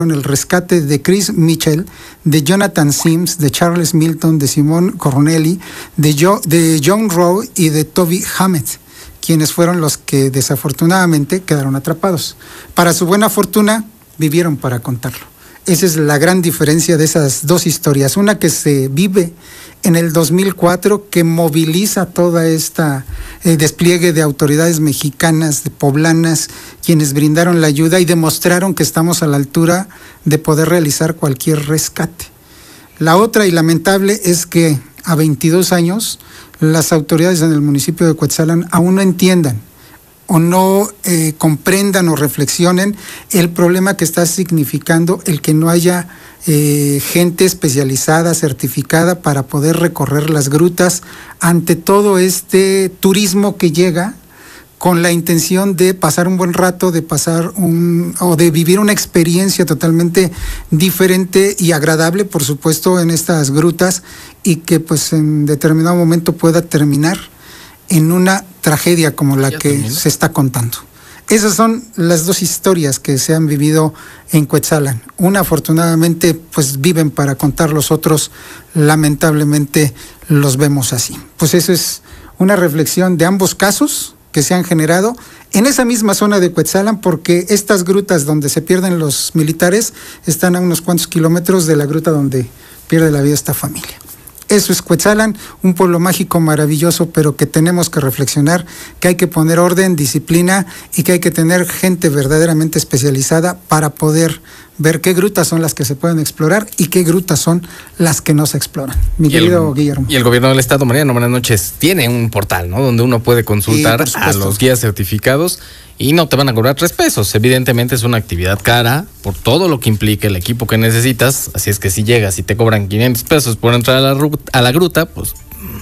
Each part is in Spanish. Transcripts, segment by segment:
el rescate de Chris Mitchell, de Jonathan Sims, de Charles Milton, de Simone Corneli, de John Rowe y de Toby Hammett, quienes fueron los que desafortunadamente quedaron atrapados. Para su buena fortuna, vivieron para contarlo. Esa es la gran diferencia de esas dos historias. Una que se vive en el 2004, que moviliza toda esta despliegue de autoridades mexicanas, de poblanas, quienes brindaron la ayuda y demostraron que estamos a la altura de poder realizar cualquier rescate. La otra y lamentable es que a 22 años las autoridades en el municipio de Cuetzalan aún no entiendan o no comprendan o reflexionen el problema que está significando el que no haya gente especializada, certificada para poder recorrer las grutas ante todo este turismo que llega con la intención de pasar un buen rato, de pasar o de vivir una experiencia totalmente diferente y agradable, por supuesto, en estas grutas, y que pues en determinado momento pueda terminar en una tragedia como la que se está contando. Esas son las dos historias que se han vivido en Cuetzalan. Una, afortunadamente, pues viven para contar, los otros, lamentablemente, los vemos así. Pues eso es una reflexión de ambos casos que se han generado en esa misma zona de Cuetzalan, porque estas grutas donde se pierden los militares están a unos cuantos kilómetros de la gruta donde pierde la vida esta familia. Eso es Cuetzalan, un pueblo mágico maravilloso, pero que tenemos que reflexionar, que hay que poner orden, disciplina y que hay que tener gente verdaderamente especializada para poder ver qué grutas son las que se pueden explorar y qué grutas son las que no se exploran. Mi querido Guillermo. Y el gobierno del estado, Mariano, buenas noches, tiene un portal, ¿no?, donde uno puede consultar a los guías certificados y no te van a cobrar 3 pesos. Evidentemente es una actividad cara por todo lo que implica el equipo que necesitas, así es que si llegas y te cobran 500 pesos por entrar a la gruta, pues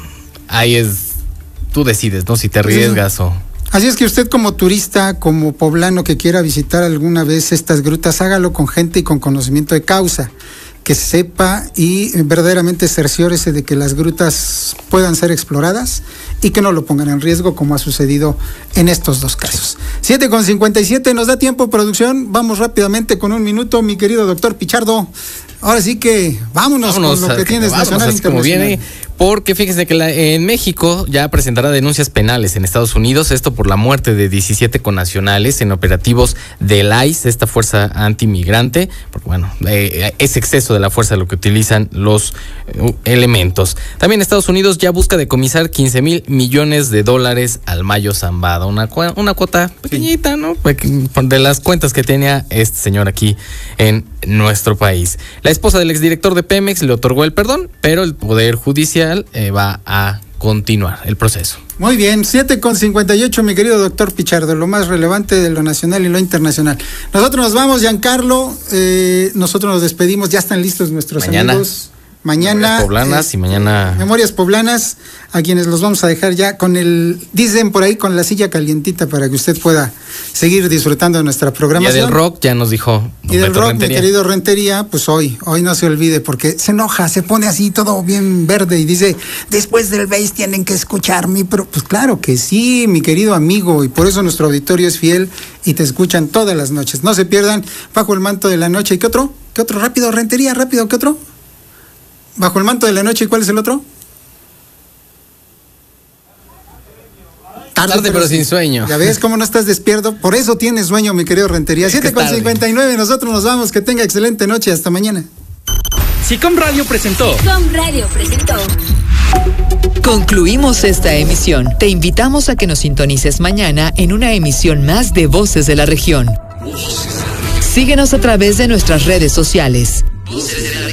ahí es, tú decides, ¿no?, si te arriesgas o... Así es que usted, como turista, como poblano que quiera visitar alguna vez estas grutas, hágalo con gente y con conocimiento de causa, que sepa y verdaderamente cerciórese de que las grutas puedan ser exploradas y que no lo pongan en riesgo, como ha sucedido en estos dos casos. 7:57, ¿nos da tiempo, producción? Vamos rápidamente con un minuto, mi querido doctor Pichardo. Ahora sí que vámonos con lo que tienes nacional e internacional. Como viene, porque fíjense que en México ya presentará denuncias penales en Estados Unidos, esto por la muerte de 17 connacionales en operativos del ICE, esta fuerza antimigrante, porque bueno, es exceso de la fuerza lo que utilizan los elementos. También Estados Unidos ya busca decomisar $15,000 millones al Mayo Zambada, una cuota pequeñita, ¿no?, de las cuentas que tenía este señor aquí en nuestro país. La esposa del exdirector de Pemex le otorgó el perdón, pero el Poder Judicial va a continuar el proceso. Muy bien, 7:58, mi querido doctor Pichardo, lo más relevante de lo nacional y lo internacional. Nosotros nos vamos, Giancarlo, nosotros nos despedimos, ya están listos nuestros amigos. Mañana Poblanas y mañana Memorias Poblanas, a quienes los vamos a dejar ya dicen por ahí, con la silla calientita para que usted pueda seguir disfrutando de nuestra programación. Y del rock ya nos dijo. Y del rock, Rentería. Mi querido Rentería, pues hoy no se olvide, porque se enoja, se pone así todo bien verde y dice, después del bass tienen que escucharme, pero pues claro que sí, mi querido amigo, y por eso nuestro auditorio es fiel y te escuchan todas las noches. No se pierdan Bajo el Manto de la Noche. ¿Y qué otro? Rápido, Rentería, rápido, ¿qué otro? Bajo el Manto de la Noche, ¿y cuál es el otro? Tarde pero sin sueño. Ya ves cómo no estás despierto, por eso tienes sueño, mi querido Rentería. 7:59, nosotros nos vamos, que tenga excelente noche, hasta mañana. SICOM Radio presentó. Concluimos esta emisión. Te invitamos a que nos sintonices mañana en una emisión más de Voces de la Región. Síguenos a través de nuestras redes sociales. Voces de la